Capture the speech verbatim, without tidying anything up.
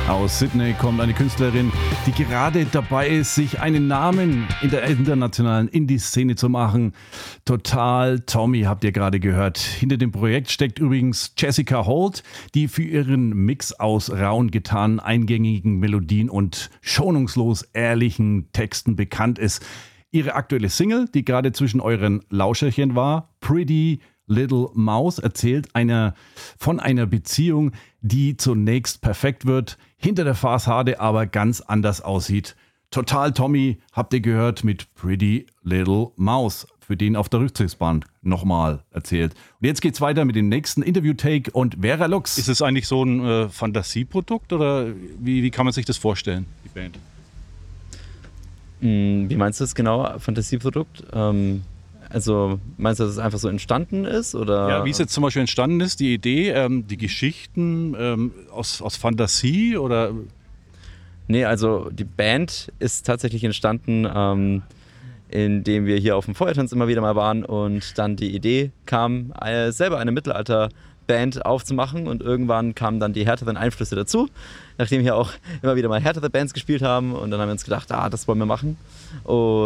Aus Sydney kommt eine Künstlerin, die gerade dabei ist, sich einen Namen in der internationalen Indie-Szene zu machen. Total Tommy habt ihr gerade gehört. Hinter dem Projekt steckt übrigens Jessica Holt, die für ihren Mix aus rauen Gitarren, eingängigen Melodien und schonungslos ehrlichen Texten bekannt ist. Ihre aktuelle Single, die gerade zwischen euren Lauscherchen war, Pretty Little Mouse, erzählt einer, von einer Beziehung, die zunächst perfekt wird, hinter der Fassade aber ganz anders aussieht. Total Tommy habt ihr gehört mit Pretty Little Mouse, für den auf der Rückzugsbahn nochmal erzählt. Und jetzt geht's weiter mit dem nächsten Interview-Take und Vera Lux. Ist es eigentlich so ein äh, Fantasieprodukt oder wie, wie kann man sich das vorstellen, die Band? Wie meinst du das genau, Fantasieprodukt? Ähm, also meinst du, dass es einfach so entstanden ist? Oder? Ja, wie es jetzt zum Beispiel entstanden ist, die Idee, ähm, die Geschichten ähm, aus, aus Fantasie oder? Nee, also die Band ist tatsächlich entstanden, ähm, indem wir hier auf dem Feuertanz immer wieder mal waren und dann die Idee kam, äh, selber eine Mittelalter-Band aufzumachen und irgendwann kamen dann die härteren Einflüsse dazu, nachdem wir auch immer wieder mal härtere Bands gespielt haben und dann haben wir uns gedacht, ah, das wollen wir machen. Und